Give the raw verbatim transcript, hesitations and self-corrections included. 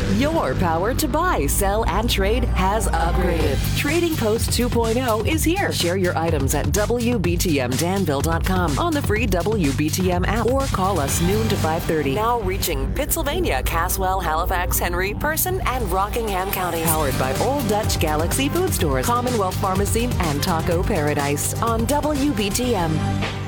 Your power to buy, sell, and trade has upgraded. Trading Post two point oh is here. Share your items at W B T M Danville dot com on the free W B T M app or call us noon to five thirty. Now reaching Pittsylvania, Caswell, Halifax, Henry, Person, and Rockingham counties. Powered by Old Dutch Galaxy Food Stores, Commonwealth Pharmacy, and Taco Paradise on W B T M.